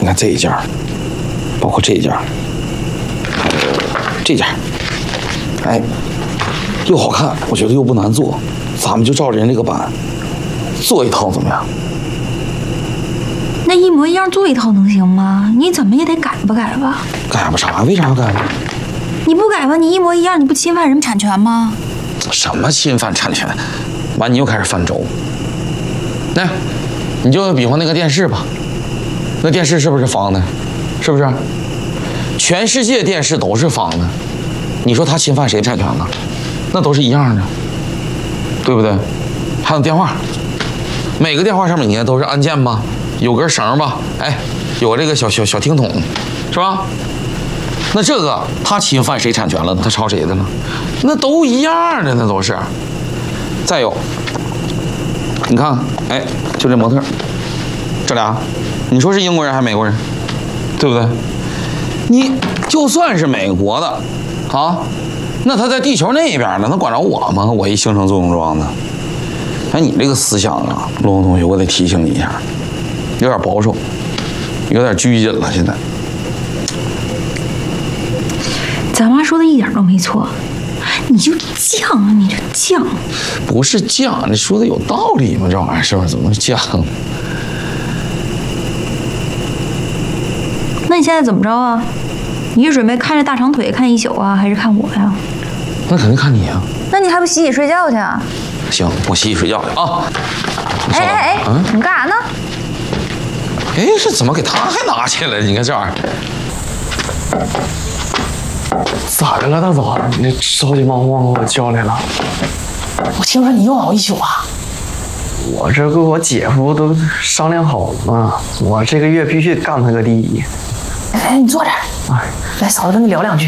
看这一件，包括这一件，还有这件，哎，又好看，我觉得又不难做，咱们就照着人这个版做一套怎么样？ 那一模一样做一套能行吗？你怎么也得改吧改吧。 改吧啥？为啥要改呢？ 你不改吧，你一模一样，你不侵犯人们产权吗？ 什么侵犯产权？完，你又开始翻轴。那，你就比划那个电视吧，那电视是不是方的？是不是？全世界电视都是方的，你说它侵犯谁产权了？那都是一样的，对不对？还有电话，每个电话上面你看都是按键吧，有根绳吧，哎，有这个小听筒，是吧？那这个他侵犯谁产权了？他抄谁的了？那都一样的，那都是。再有，你看，哎，就这模特，这俩，你说是英国人还是美国人？对不对？你就算是美国的，啊，那他在地球那边呢，能管着我吗？我一形成作用桩的。哎，你这个思想啊，罗红同学，我得提醒你一下，有点保守，有点拘谨了，现在。 咱妈说的一点都没错，你就犟，你这犟。 不是犟，你说的有道理吗？这玩意儿是不是？怎么能犟？ 那你现在怎么着啊？你是准备看着大长腿看一宿啊，还是看我呀？ 那肯定看你啊。 那你还不洗洗睡觉去啊？ 行，我洗洗睡觉去啊。 哎，你干啥呢？ 哎，这怎么给他还拿起来了？你看这玩意儿。 咋的了，大嫂？你着急忙慌给我叫来了。 我听说你又熬一宿啊？ 我这跟我姐夫都商量好了嘛，我这个月必须干他个第一。 哎，你坐这儿。来，嫂子跟你聊两句。